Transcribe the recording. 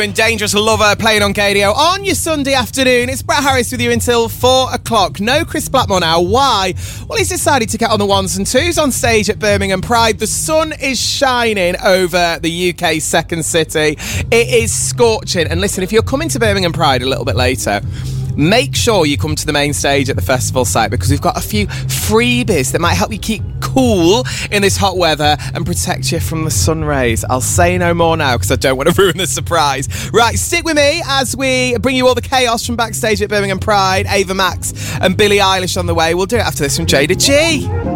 And Dangerous Lover playing on KDO on your Sunday afternoon. It's Brett Harris with you until 4 o'clock. No Chris Blackmore now. Why? Well, he's decided to get on the ones and twos on stage at Birmingham Pride. The sun is shining over the UK's second city. It is scorching. And listen, if you're coming to Birmingham Pride a little bit later, make sure you come to the main stage at the festival site because we've got a few freebies that might help you keep cool in this hot weather and protect you from the sun rays. I'll say no more now because I don't want to ruin the surprise. Right, stick with me as we bring you all the chaos from backstage at Birmingham Pride. Ava Max and Billie Eilish on the way. We'll do it after this from Jada G.